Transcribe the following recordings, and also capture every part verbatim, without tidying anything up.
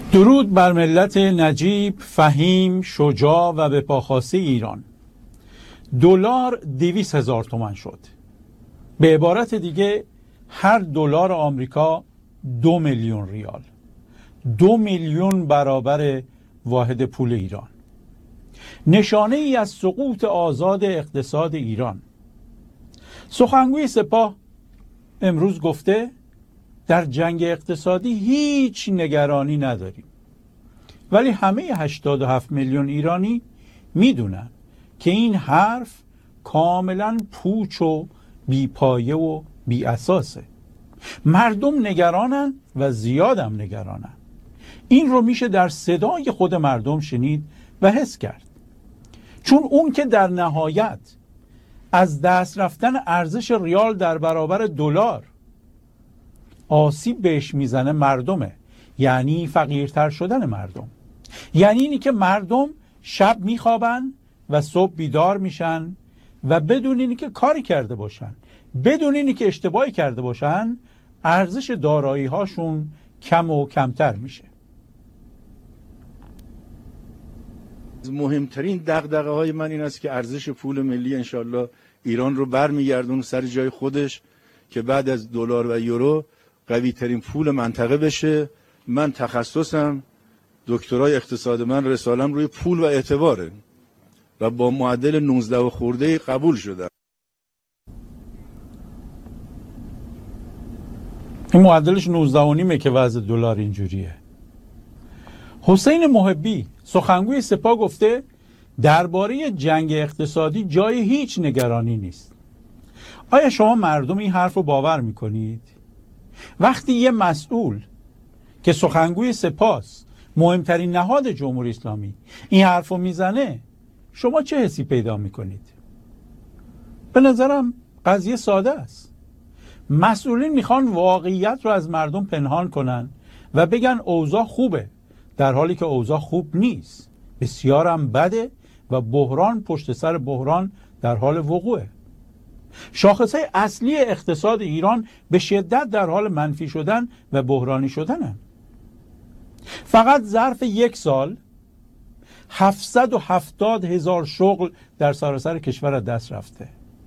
درود بر ملت نجیب، فهیم، شجاع و به پاخاسته ایران. دلار دویست هزار تومان شد. به عبارت دیگه هر دلار آمریکا دو میلیون ریال، دو میلیون برابر واحد پول ایران. نشانه ای از سقوط آزاد اقتصاد ایران. سخنگوی سپاه امروز گفته در جنگ اقتصادی هیچ نگرانی نداریم، ولی همه هشتاد و هفت میلیون ایرانی میدونن که این حرف کاملا پوچ و بیپایه و بی اساسه. مردم نگرانن و زیادم نگرانن. این رو میشه در صدای خود مردم شنید و حس کرد، چون اون که در نهایت از دست رفتن ارزش ریال در برابر دلار آسیب بهش میزنه مردمه. یعنی فقیرتر شدن مردم، یعنی اینی که مردم شب میخوابن و صبح بیدار میشن و بدون اینی که کاری کرده باشن، بدون اینی که اشتباهی کرده باشن، ارزش دارایی هاشون کم و کمتر میشه. مهمترین دغدغه های من این است که ارزش پول ملی انشالله ایران رو برمیگردون سر جای خودش، که بعد از دلار و یورو قوی ترین پول منطقه بشه. من تخصصم دکترای اقتصاد، من رسالم روی پول و اعتباره و با معدل نوزده و خورده قبول شدم. این معدلش نوزده و نیمه که وضع دلار اینجوریه. حسین محبی سخنگوی سپاه گفته درباره جنگ اقتصادی جای هیچ نگرانی نیست. آیا شما مردم این حرف رو باور میکنید؟ وقتی یه مسئول که سخنگوی سپاه، مهمترین نهاد جمهوری اسلامی، این حرف رو میزنه، شما چه حسی پیدا میکنید؟ به نظرم قضیه ساده است. مسئولین میخوان واقعیت رو از مردم پنهان کنن و بگن اوضاع خوبه، در حالی که اوضاع خوب نیست، بسیارم بده و بحران پشت سر بحران در حال وقوعه. شاخصهای اصلی اقتصاد ایران به شدت در حال منفی شدن و بحرانی شدنن. فقط ظرف یک سال هفتصد و هفتاد هزار شغل در سراسر کشور از دست رفته.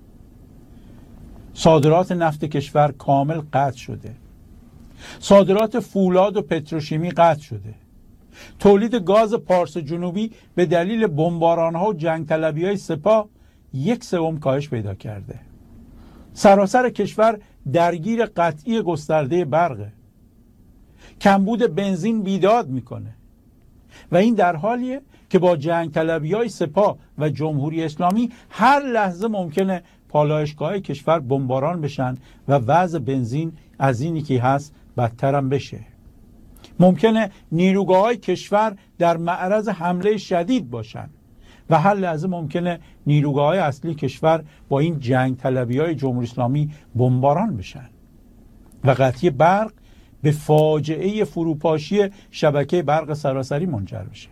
صادرات نفت کشور کامل قطع شده. صادرات فولاد و پتروشیمی قطع شده. تولید گاز پارس جنوبی به دلیل بمباران‌ها و جنگ طلبی‌های سپاه یک سوم کاهش پیدا کرده. سراسر کشور درگیر قطعی گسترده برقه. کمبود بنزین بیداد میکنه و این در حالیه که با جنگ طلبی‌های سپاه و جمهوری اسلامی هر لحظه ممکنه پالایشگاه کشور بمباران بشن و وضع بنزین از اینی که هست بدترم بشه. ممکنه نیروگاه‌های کشور در معرض حمله شدید باشن و هر لحظه ممکنه نیروگاه‌های اصلی کشور با این جنگ طلبی‌های جمهوری اسلامی بمباران بشن و قطعی برق به فاجعه فروپاشی شبکه برق سراسری منجر بشه.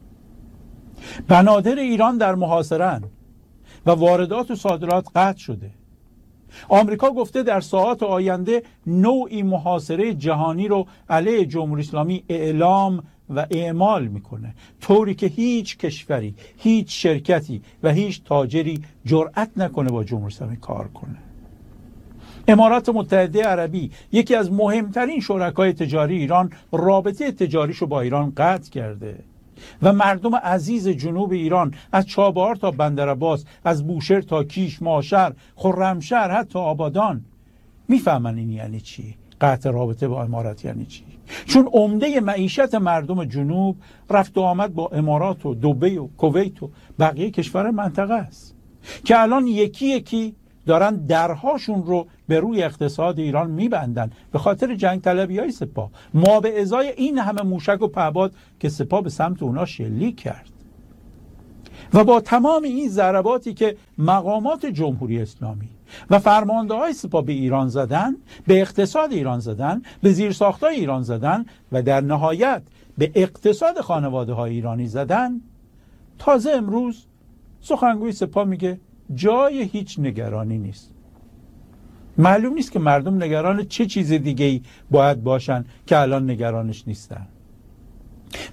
بنادر ایران در محاصره‌اند و واردات و صادرات قطع شده. آمریکا گفته در ساعات آینده نوعی محاصره جهانی رو علیه جمهوری اسلامی اعلام و اعمال میکنه، طوری که هیچ کشوری، هیچ شرکتی و هیچ تاجری جرأت نکنه با جمهوری اسلامی کار کنه. امارات متحده عربی، یکی از مهمترین شرکای تجاری ایران، رابطه تجاریشو با ایران قطع کرده و مردم عزیز جنوب ایران از چابهار تا بندرعباس، از بوشهر تا کیش، ماشر، خرمشهر، حتی آبادان میفهمن این یعنی چی، قطع رابطه با امارات یعنی چی. چون عمده معیشت مردم جنوب رفت و آمد با امارات و دبی و کویت و بقیه کشور منطقه است که الان یکی یکی دارن درهاشون رو به روی اقتصاد ایران میبندن به خاطر جنگ طلبی های سپاه، ما به ازای این همه موشک و پهپاد که سپاه به سمت اونا شلیک کرد. و با تمام این ضرباتی که مقامات جمهوری اسلامی و فرمانده های سپاه به ایران زدن، به اقتصاد ایران زدن، به زیرساختای ایران زدن و در نهایت به اقتصاد خانواده های ایرانی زدن، تازه امروز سخنگوی سپاه میگه جای هیچ نگرانی نیست. معلوم نیست که مردم نگران چه چیز دیگه‌ای باید باشن که الان نگرانش نیستن.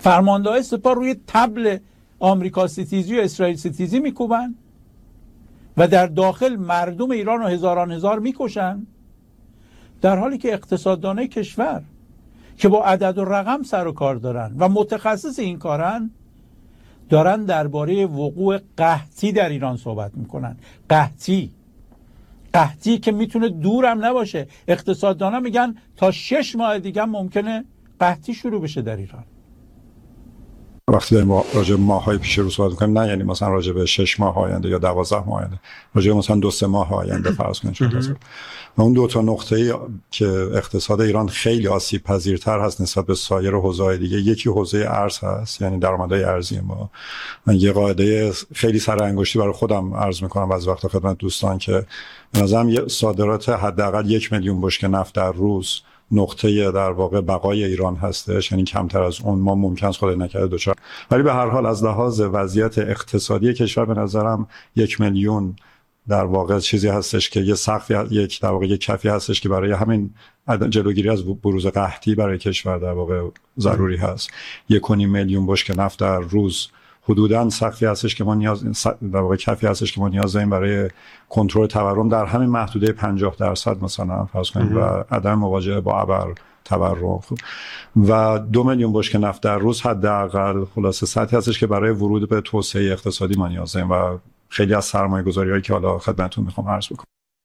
فرمانده‌های سپاه روی تبل آمریکا ستیزی و اسرائیل ستیزی میکوبن و در داخل مردم ایران رو هزاران هزار میکشن، در حالی که اقتصاددانای کشور که با عدد و رقم سر و کار دارن و متخصص این کارن دارن درباره وقوع قحطی در ایران صحبت میکنن. قحطی قحطی که میتونه دورم نباشه. اقتصاددانا میگن تا شش ماه دیگه ممکنه قحطی شروع بشه در ایران. وقتی داریم راجع به ماه‌های پیش رو صحبت می‌کنیم، نه یعنی مثلا راجع به شش ماه آینده یا دوازده ماه آینده، راجع به مثلا دو سه ماه آینده فرض کنید. و اون دو تا نقطه‌ای که اقتصاد ایران خیلی آسیب پذیرتر هست نسبت به سایر حوزه‌های دیگه، یکی حوزه ارز هست، یعنی درآمدهای ارزی ما. من یه قاعده خیلی سر انگشتی برای خودم عرض می‌کنم بعضی وقتا خدمت دوستان که به نظرم صادرات حداقل یک میلیون بشکه نفت در روز نقطه در واقع بقای ایران هستش، یعنی کمتر از اون ما ممکن است خدای نکرده دوچار. ولی به هر حال از لحاظ وضعیت اقتصادی کشور به نظرم یک میلیون در واقع چیزی هستش که یه سقفی، یک در واقع یک کفی هستش که برای همین جلوگیری از بروز قحطی برای کشور در واقع ضروری هست. یک و نیم میلیون بشکه نفت در روز حدوداً سقفی هستش که ما نیاز در واقع کفی هستش که ما نیاز داریم برای کنترل تورم در همین محدوده پنجاه درصد مثلا فرض کنید و عدم مواجهه با ابر تورم. و دو میلیون بشکه نفت در روز حداقل خلاصه سطحی هستش که برای ورود به توسعه اقتصادی ما نیاز داریم و خیلی از سرمایه‌گذاری‌هایی که حالا خدمتتون میخوام عرض بکنم.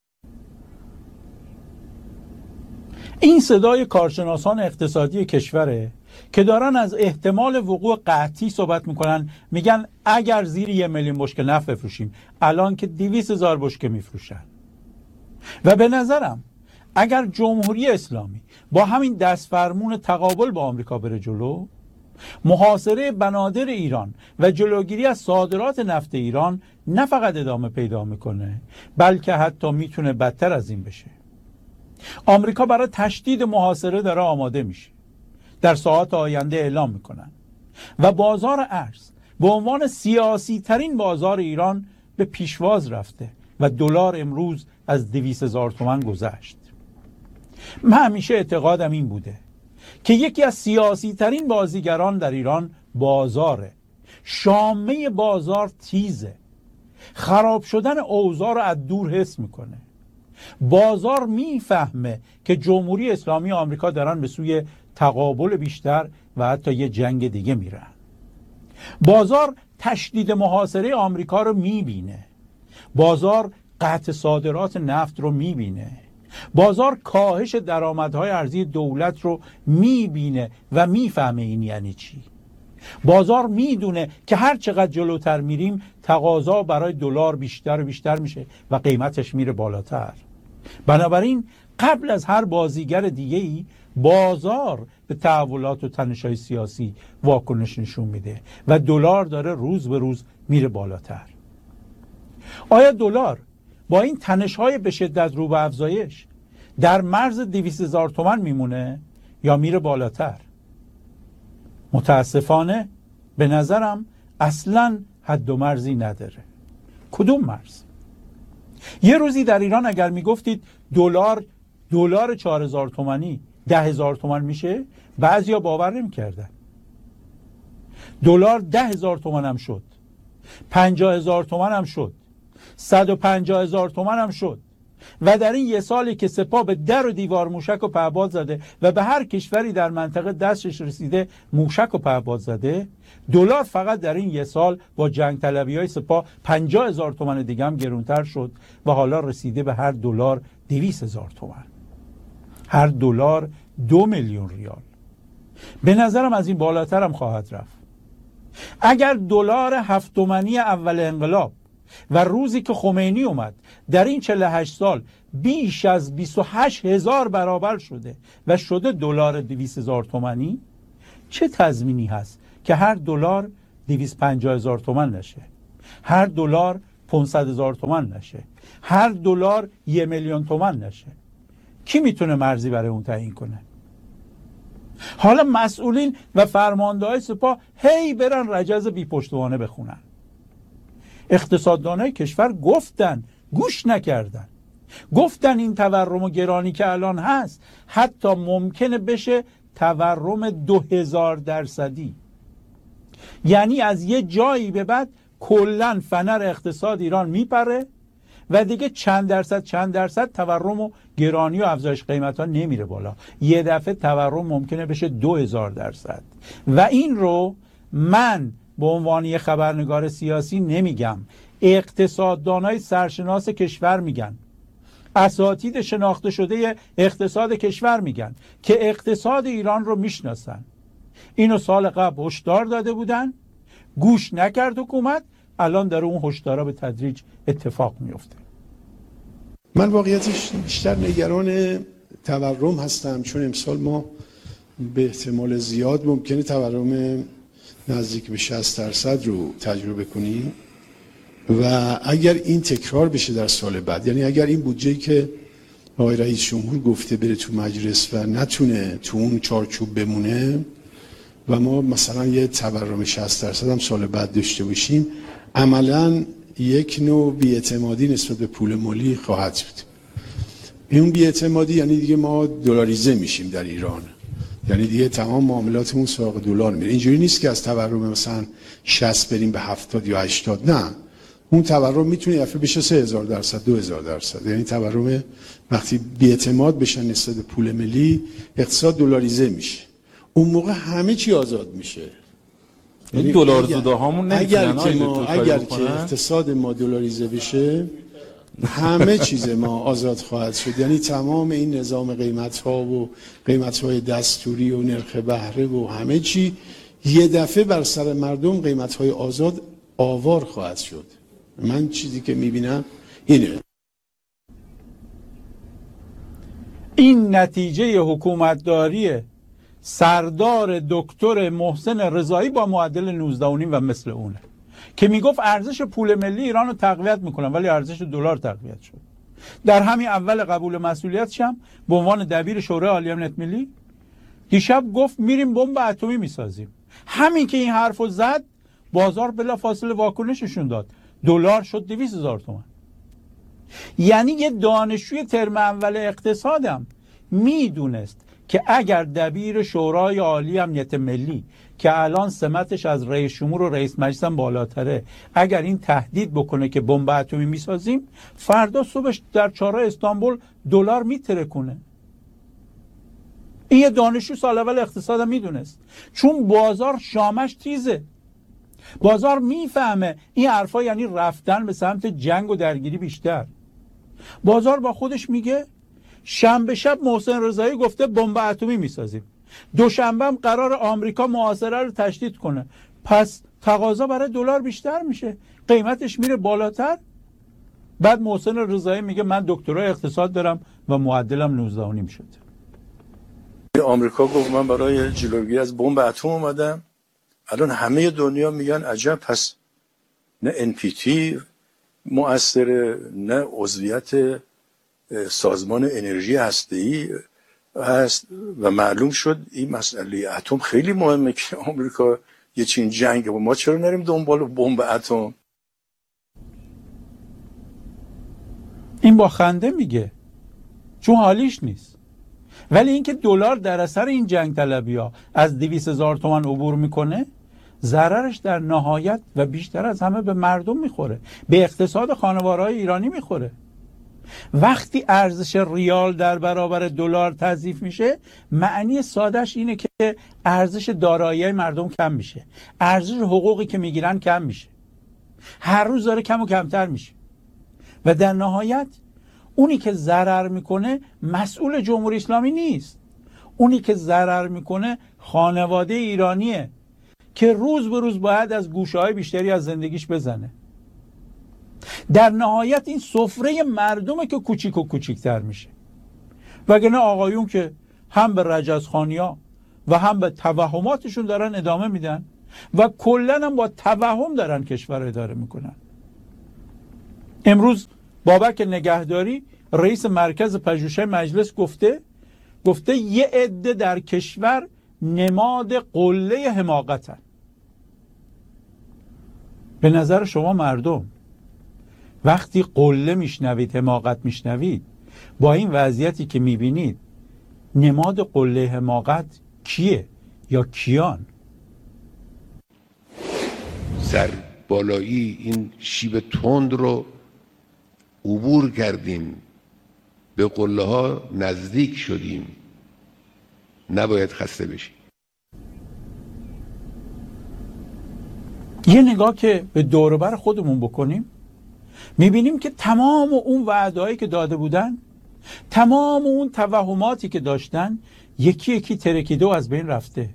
این صدای کارشناسان اقتصادی کشوره که دارن از احتمال وقوع قحطی صحبت میکنن. میگن اگر زیر یه میلیون بشکه نفت بفروشیم، الان که دویست هزار بشکه میفروشن. و به نظرم اگر جمهوری اسلامی با همین دستفرمون تقابل با آمریکا بره جلو، محاصره بنادر ایران و جلوگیری از صادرات نفت ایران نه فقط ادامه پیدا میکنه، بلکه حتی میتونه بدتر از این بشه. آمریکا برای تشدید محاصره داره آماده میشه، در ساعات آینده اعلام میکنن و بازار ارز به عنوان سیاسی ترین بازار ایران به پیشواز رفته و دلار امروز از دویست هزار تومان گذشت. من همیشه اعتقادم این بوده که یکی از سیاسی ترین بازیگران در ایران بازاره. شامه بازار تیزه، خراب شدن اوضاع رو از دور حس میکنه. بازار میفهمه که جمهوری اسلامی آمریکا دارن به سوی تقابل بیشتر و حتی یه جنگ دیگه میرن. بازار تشدید محاصره آمریکا رو میبینه. بازار قطع صادرات نفت رو میبینه. بازار کاهش درآمدهای ارزی دولت رو میبینه و میفهمه این یعنی چی. بازار میدونه که هر چقدر جلوتر میریم تقاضا برای دلار بیشتر و بیشتر میشه و قیمتش میره بالاتر. بنابراین قبل از هر بازیگر دیگه‌ای بازار به تحولات و تنش‌های سیاسی واکنش نشون میده و دلار داره روز به روز میره بالاتر. آیا دلار با این تنش‌های به شدت رو به افزایش در مرز دویست هزار تومان میمونه یا میره بالاتر؟ متاسفانه به نظرم اصلاً حد و مرزی نداره. کدوم مرز؟ یه روزی در ایران اگر میگفتید دلار دلار چهار هزار تومانی ده هزار تومان میشه، بعضیا باور نمی‌کردن. دلار ده هزار تومان هم شد، پنجاه هزار تومان هم شد، صد و پنجاه هزار تومان هم شد و در این یه سالی که سپاه به در و دیوار موشک و پهپاد زده و به هر کشوری در منطقه دستش رسیده موشک و پهپاد زده، دلار فقط در این یه سال با جنگ طلبی های سپاه پنجاه هزار تومان دیگه هم گرونتر شد و حالا رسیده به هر دلار دویست هزار تومان. هر دلار دو میلیون ریال. به نظرم از این بالاتر هم خواهد رفت. اگر دلار هفت تومانی اول انقلاب و روزی که خمینی اومد در این چهل و هشت سال بیش از بیست و هشت هزار برابر شده و شده دلار دویست هزار تومانی، چه تضمینی هست که هر دلار دویست و پنجاه هزار تومان نشه، هر دلار پانصد هزار تومان نشه، هر دلار یک میلیون تومان نشه؟ کی میتونه مرزی برای اون تعیین کنه؟ حالا مسئولین و فرمانده‌های سپاه هی برن رجز بی پشتوانه بخونن. اقتصاددانای کشور گفتن، گوش نکردن. گفتن این تورم و گرانی که الان هست حتی ممکنه بشه تورم دو هزار درصدی. یعنی از یه جایی به بعد کلن فنر اقتصاد ایران میپره و دیگه چند درصد چند درصد تورم و گرانی و افزایش قیمت ها نمیره بالا. یه دفعه تورم ممکنه بشه دو هزار درصد و این رو من به عنوان یه خبرنگار سیاسی نمیگم، اقتصاددانای سرشناس کشور میگن، اساتید شناخته شده اقتصاد کشور میگن که اقتصاد ایران رو میشناسن. اینو سال قبل هشدار داده بودن، گوش نکرد حکومت، الان در اون هشدارا به تدریج اتفاق میفته. من واقعیتش بیشتر نگران تورم هستم، چون امسال ما به احتمال زیاد ممکنه تورم نزدیک به شصت درصد رو تجربه کنیم و اگر این تکرار بشه در سال بعد، یعنی اگر این بودجه‌ای که آقای رئیس جمهور گفته بره تو مجلس و نتونه تو اون چارچوب بمونه و ما مثلا یه تورم شصت درصد هم سال بعد داشته باشیم، عملاً یک نوع بی‌اعتمادی نسبت به پول مالی خواهد بود. این بی‌اعتمادی یعنی دیگه ما دلاریزه میشیم در ایران، یعنی دیگه تمام معاملاتمون سراغ دلار میره. اینجوری نیست که از تورم مثلا شصت بریم به هفتاد یا هشتاد، نه، اون تورم میتونه یه بشه سه هزار درصد دو هزار درصد. یعنی تورم وقتی بی‌اعتماد بشن نسبت به پول ملی، اقتصاد دلاریزه میشه، اون موقع همه چی آزاد میشه. یعنی دلار زوده هامون اگر که ما اگر که اقتصاد ما دلاریزه بشه، همه چیز ما آزاد خواهد شد. یعنی تمام این نظام قیمت ها و قیمت های دستوری و نرخ بهره و همه چی یه دفعه بر سر مردم قیمت های آزاد آوار خواهد شد. من چیزی که میبینم اینه. این نتیجه حکومتداری سردار دکتر محسن رضایی با معدل نوزده و نیم و مثل اونه که میگفت ارزش پول ملی ایران رو تقویت میکنم ولی ارزش دلار تقویت شد. در همین اول قبول مسئولیتش هم به عنوان دبیر شورای عالی امنیت ملی دیشب گفت میریم بمب اتمی میسازیم. همین که این حرفو زد بازار بلافاصله واکنششون داد، دلار شد دویست هزار تومان. یعنی یه دانشجوی ترم اول اقتصادم میدونست که اگر دبیر شورای عالی امنیت ملی که الان سمتش از رئیس جمهور و رئیس مجلس هم بالاتره، اگر این تهدید بکنه که بمب اتمی میسازیم، فردا صبحش در چهارراه استانبول دلار میترکونه. این یه دانشجو سال اول اقتصادم میدونست، چون بازار شامش تیزه، بازار میفهمه این حرفا یعنی رفتن به سمت جنگ و درگیری بیشتر. بازار با خودش میگه شنبه شب محسن رضایی گفته بمب اتمی میسازیم، دوشنبه هم قرار آمریکا محاصره رو تشدید کنه، پس تقاضا برای دلار بیشتر میشه، قیمتش میره بالاتر. بعد محسن رضایی میگه من دکترای اقتصاد دارم و معدلم نوزده و نیم شده. آمریکا گفت من برای جلوگیری از بمب اتم اومدم. الان همه دنیا میگن عجب، پس نه ان پی تی مؤثره، نه عضویت سازمان انرژی هسته‌ای هست و معلوم شد این مسئله اتم خیلی مهمه که آمریکا یه چین جنگ و ما چرا نریم دنبال بمب اتم؟ این با خنده میگه چون حالیش نیست، ولی اینکه دلار در اثر این جنگ طلبی‌ها از دویست هزار تومان عبور میکنه، ضررش در نهایت و بیشتر از همه به مردم میخوره، به اقتصاد خانوارهای ایرانی میخوره. وقتی ارزش ریال در برابر دلار تضعیف میشه، معنی سادهش اینه که ارزش دارایی مردم کم میشه، ارزش حقوقی که میگیرن کم میشه، هر روز داره کم و کمتر میشه و در نهایت اونی که ضرر میکنه مسئول جمهوری اسلامی نیست، اونی که ضرر میکنه خانواده ایرانیه که روز به روز باید از گوشه‌های بیشتری از زندگیش بزنه. در نهایت این سفره مردمه که کوچیک و کوچیکتر میشه، وگرنه آقایون که هم به رجزخانی‌ها و هم به توهماتشون دارن ادامه میدن و کلن هم با توهم دارن کشور اداره میکنن. امروز بابک نگهداری رئیس مرکز پژوهش‌های مجلس گفته گفته یه عده در کشور نماد قله حماقتن. به نظر شما مردم وقتی قله میشنوید، حماقت میشنوید، با این وضعیتی که میبینید، نماد قله حماقت کیه یا کیان؟ سر بالایی این شیب تند رو عبور کردیم، به قله ها نزدیک شدیم، نباید خسته بشیم. یه نگاه که به دور و بر خودمون بکنیم میبینیم که تمام اون وعدهایی که داده بودن، تمام اون توهماتی که داشتن یکی یکی ترکیده و از بین رفته.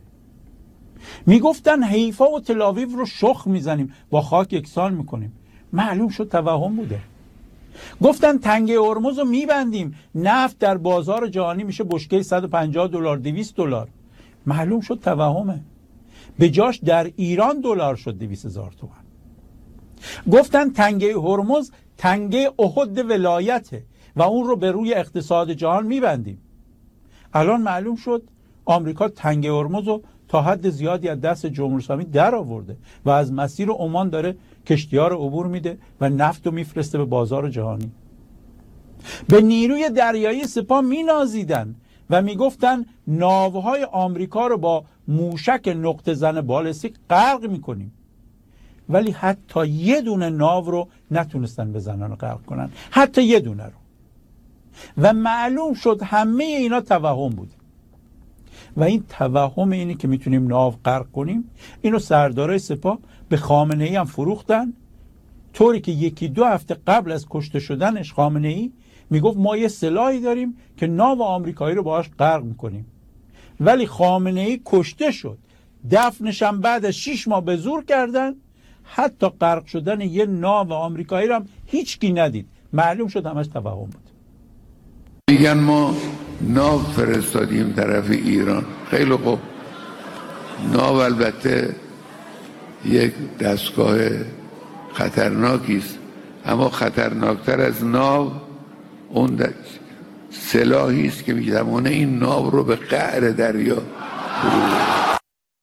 میگفتن حیفا و تلاویو رو شخ میزنیم، با خاک یکسان میکنیم. معلوم شد توهم بوده. گفتن تنگه هرمز رو میبندیم، نفت در بازار جهانی میشه بشکه صد و پنجاه دلار، دویست دلار. معلوم شد توهمه. به جاش در ایران دلار شد دویست هزار تومان. گفتن تنگه هرمز تنگه احد ولایته و اون رو به روی اقتصاد جهان میبندیم. الان معلوم شد آمریکا تنگه هرمز رو تا حد زیادی از دست جمهوری اسلامی در آورده و از مسیر عمان داره کشتی‌ها رو عبور میده و نفت رو میفرسته به بازار جهانی. به نیروی دریایی سپاه مینازیدن و میگفتن ناوهای آمریکا رو با موشک نقطه زن بالستیک غرق میکنیم، ولی حتی یه دونه ناو رو نتونستن بزنن و غرق کنن، حتی یه دونه رو. و معلوم شد همه اینا توهم بود. و این توهم اینی که میتونیم ناو غرق کنیم، اینو سردارای سپاه به خامنه‌ای هم فروختن، طوری که یکی دو هفته قبل از کشته شدنش خامنه‌ای میگفت ما یه سلاحی داریم که ناو آمریکایی رو باهاش غرق میکنیم. ولی خامنه‌ای کشته شد، دفنش هم بعد از شش ماه به زور کردن، حتی غرق شدن یه ناو آمریکایی رو هم هیچکی ندید. معلوم شد همش توهم بود. میگن ما ناو فرستادیم طرف ایران. خیلی خوب، ناو البته یک دستگاه خطرناکی است، اما خطرناکتر از ناو اون سلاحی است که میتوانه این ناو رو به قعر دریا فرو.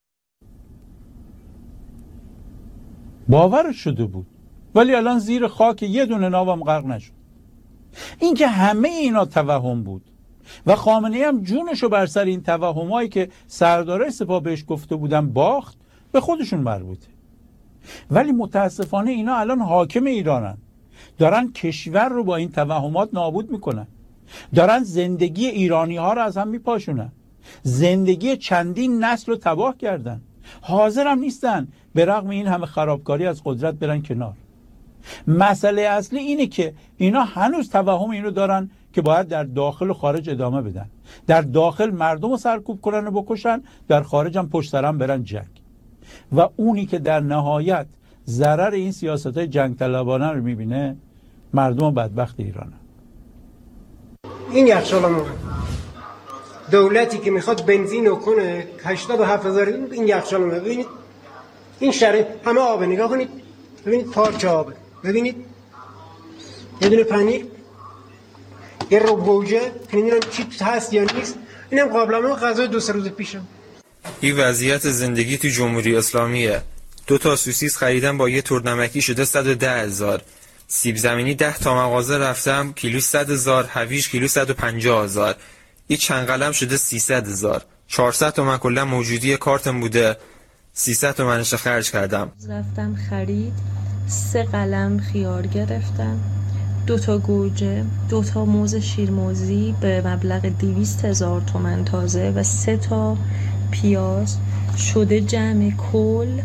باورش شده بود، ولی الان زیر خاک یه دونه ناو هم غرق نشد. این که همه اینا توهم بود و خامنه‌ای هم جونشو بر سر این توهمایی که سردارای سپاه بهش گفته بودن باخت، به خودشون مربوطه. ولی متاسفانه اینا الان حاکم ایرانن، دارن کشور رو با این توهمات نابود میکنن، دارن زندگی ایرانی ها رو از هم میپاشونن، زندگی چندین نسل رو تباه کردن. حاضر هم نیستن به رغم این همه خرابکاری از قدرت برن کنار. مسئله اصلی اینه که اینا هنوز توهم اینو دارن که باید در داخل و خارج ادامه بدن، در داخل مردم رو سرکوب کنن و بکشن، در خارج هم پشت سر هم برن جنگ. و اونی که در نهایت ضرر این سیاست‌های جنگ طلبانه رو میبینه مردم بدبخت ایرانه. این یخچالمون دولتی که میخواد بنزین رو کنه هشتاد و هفت هزار این یخچالمون، ببینید این شرایط همه آبه، نگاه کنید ببینید پارچه آبه، ببینید یه دونه پنیر، یه رو گوجه که نمیدونم چیپس هست یا نیست، اینم قابلمه غذای دو سه روز پیشم. این وضعیت زندگی تو جمهوری اسلامیه. دو تا سوسیس خریدم با یه تورنمکی شده صد و ده هزار. سیب زمینی ده تا مغازه رفتم کیلو صد هزار، هویج کیلو صد و پنجاه هزار. یه چند قلم شده سیصد هزار. چهارصد تومن کلا موجودی کارتم بوده، سیصد تومنش خرج کردم. رفتم خرید، سه قلم خیار گرفتم، دو تا گوجه، دو تا موز شیرموزی به مبلغ دویست هزار تومن تازه و سه تا پیاز، شده جمع کل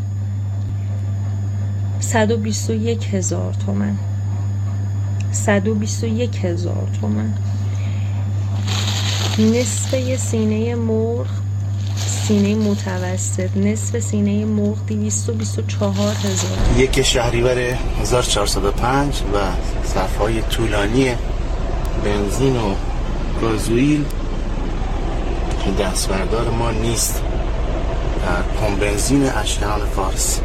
صد و بیست و یک هزار تومن. صد و بیست و یک هزار تومن. نصف یه سینه مرغ، سینه متوسط، نصف سینه مرغ دویست و بیست و چهار هزار. یک شهریور هزار و چهارصد و پنج و صفهای طولانی بنزین و گازوئیل که دستبردار ما نیست در پمپ بنزین اشکان فارس.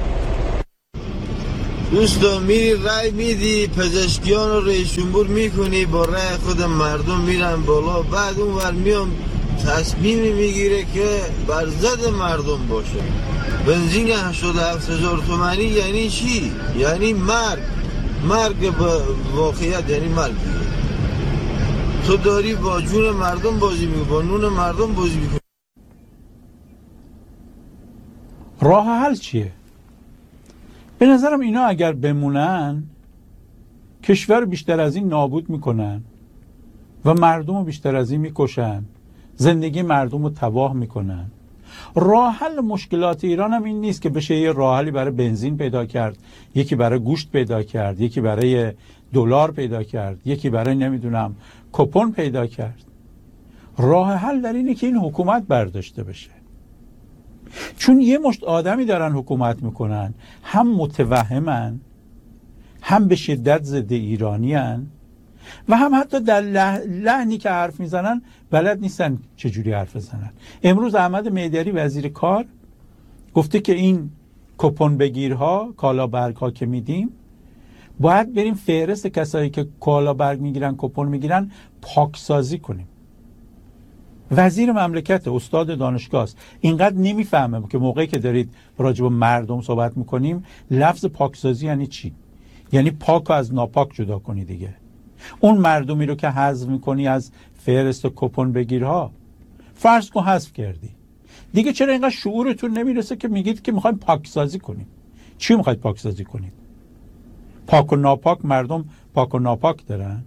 دوستان میری رای میدی، پزشکیان رو رئیس جمهور میکنی، با رای خود مردم میرن بالا، بعد اون ور میام تصمیمی میگیره که بر ضد مردم باشه. بنزین هشتاد و هفت هزار تومانی یعنی چی؟ یعنی مرگ. مرگ به واقعیت یعنی مرگ. تو داری با جون مردم بازی میکنی، با نون مردم بازی میکنی. راه حل چیه؟ به نظرم اینا اگر بمونن کشور بیشتر از این نابود میکنن و مردم رو بیشتر از این میکشن، زندگی مردم رو تباه میکنن. راه حل مشکلات ایران هم این نیست که بشه یه راه حلی برای بنزین پیدا کرد، یکی برای گوشت پیدا کرد، یکی برای دلار پیدا کرد، یکی برای نمیدونم کپون پیدا کرد. راه حل در اینه که این حکومت برداشته بشه. چون یه مشت آدمی دارن حکومت میکنن، هم متوهمن، هم به شدت ضد ایرانیان و هم حتی در لحنی که حرف میزنن بلد نیستن چجوری حرف بزنن. امروز احمد میدری وزیر کار گفته که این کپون بگیرها، کالا برگها که میدیم، باید بریم فهرست کسایی که کالا برگ میگیرن، کپون میگیرن، پاکسازی کنیم. وزیر مملکت، استاد دانشگاه است، اینقدر نمیفهمه که موقعی که دارید راجع به مردم صحبت میکنیم لفظ پاکسازی یعنی چی؟ یعنی پاک از ناپاک جدا کنی دیگه. اون مردمی رو که حذف میکنی از فهرست و کپون بگیرها، فرض کن حذف کردی دیگه، چرا اینقدر شعورتون نمیرسه که میگید که میخوایم پاکسازی کنیم؟ چی میخواید پاکسازی کنید؟ پاک و ناپاک، مردم پاک و ناپاک دارن؟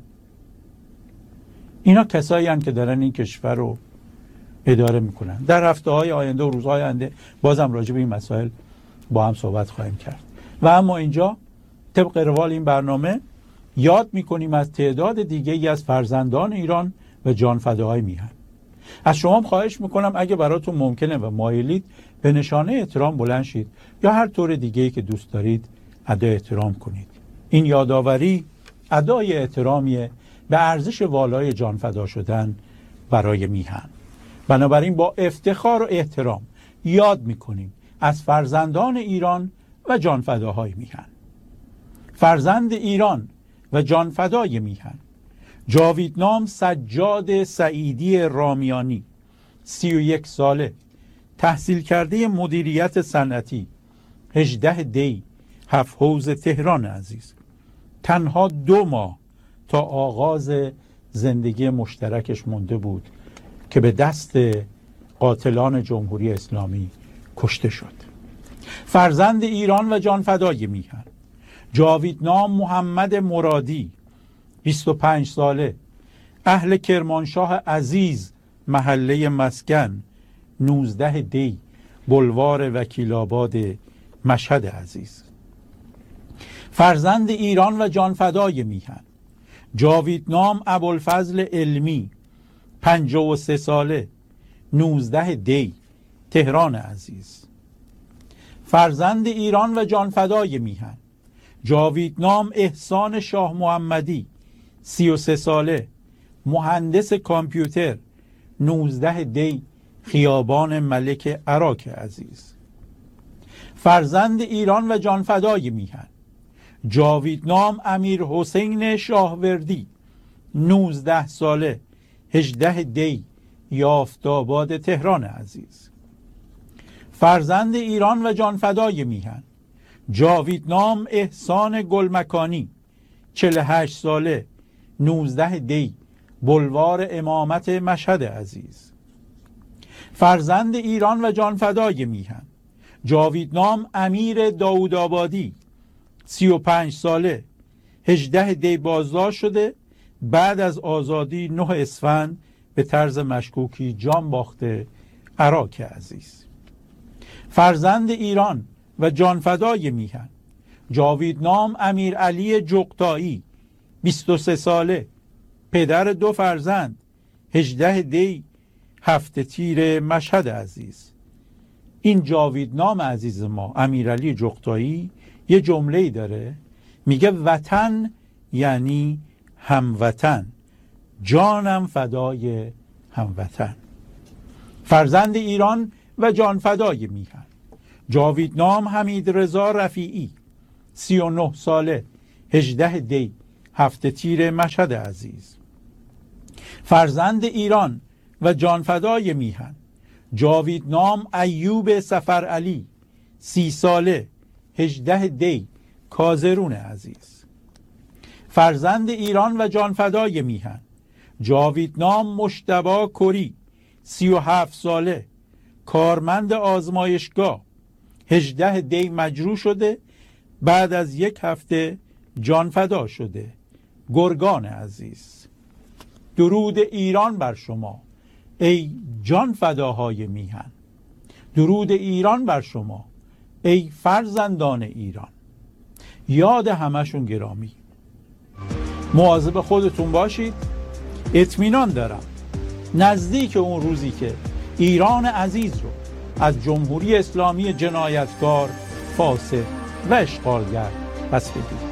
اینا کسایی هستند که دارن این کشور رو اداره میکنن. در هفته های آینده و روزهای آینده بازم راجع به این مسائل با هم صحبت خواهیم کرد. و اما اینجا طبق روال این برنامه یاد میکنیم از تعداد دیگه ای از فرزندان ایران و جانفداهای میهن. از شما هم خواهش میکنم اگه براتون ممکنه و مایلید به نشانه احترام بلند شید یا هر طور دیگه‌ای که دوست دارید ادای احترام کنید. این یادآوری ادای احترامیه به ارزش والای جانفدا شدن برای میهن. بنابراین با افتخار و احترام یاد میکنیم از فرزندان ایران و جانفداهای میهن. فرزند ایران و جانفدای میهن: جاویدنام سجاد سعیدی رامیانی، سی و یک ساله، تحصیل کرده مدیریت صنعتی، هجده دی، هفت حوض تهران عزیز. تنها دو ماه تا آغاز زندگی مشترکش مونده بود که به دست قاتلان جمهوری اسلامی کشته شد. فرزند ایران و جانفدای میهن: جاویدنام محمد مرادی، بیست و پنج ساله، اهل کرمانشاه عزیز، محله مسکن، نوزده دی، بلوار وکیل آباد، مشهد عزیز. فرزند ایران و جانفدای میهن: جاویدنام ابوالفضل علمی، پنجاه و سه ساله، نوزده دی، تهران عزیز. فرزند ایران و جانفدای میهن: جاویدنام احسان شاه محمدی، سی و سه ساله، مهندس کامپیوتر، نوزده دی، خیابان ملک عراق عزیز. فرزند ایران و جانفدای میهن: جاویدنام امیر حسین شاهوردی، نوزده ساله، هجده دی، یافت‌آباد تهران عزیز. فرزند ایران و جانفدای میهن: جاویدنام احسان گلمکانی، چهل و هشت ساله، نوزده دی، بلوار امامت، مشهد عزیز. فرزند ایران و جانفدای میهن: جاویدنام امیر داودآبادی، سی و پنج ساله، هجده دی بازداشت شده، بعد از آزادی نه اسفند به طرز مشکوکی جان باخته، عراق عزیز. فرزند ایران و جانفدای میهن: جاویدنام امیر علی جغتایی، بیست و سه ساله، پدر دو فرزند، هجده دی، هفت تیر، مشهد عزیز. این جاویدنام عزیز ما، امیرعلی جغتایی، یه جمله‌ای داره میگه وطن یعنی هموطن، جانم فدای هموطن. فرزند ایران و جانفدای میهن: جاویدنام حمید رضا رفیعی، سی و نه ساله، هجده دی، هفت تیر، مشهد عزیز. فرزند ایران و جانفدای میهن: جاویدنام ایوب سفرعلی، سی ساله، هجده دی، کازرون عزیز. فرزند ایران و جانفدای میهن: جاویدنام مجتبی کری، سی و هفت ساله، کارمند آزمایشگاه، هجده دی، مجروح شده، بعد از یک هفته جان فدا شده. گرگان عزیز، درود ایران بر شما ای جان فداهای میهن. درود ایران بر شما ای فرزندان ایران. یاد همشون گرامی. مواظب خودتون باشید. اطمینان دارم نزدیک اون روزی که ایران عزیز رو از جمهوری اسلامی جنایتکار، فاسد و اشغالگر پس بگیرید.